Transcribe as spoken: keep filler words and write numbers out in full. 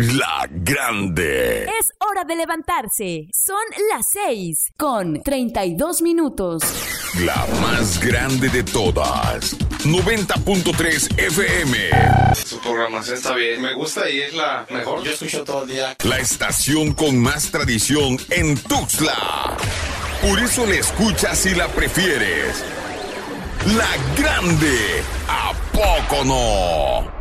La Grande. Es hora de levantarse. Son las seis con treinta y dos minutos. La más grande de todas. noventa punto tres F M. Su programación está bien. Me gusta y es la mejor. Yo escucho todo el día. La estación con más tradición en Tuxtla. Por eso la escuchas y la prefieres. La Grande. ¿A poco no?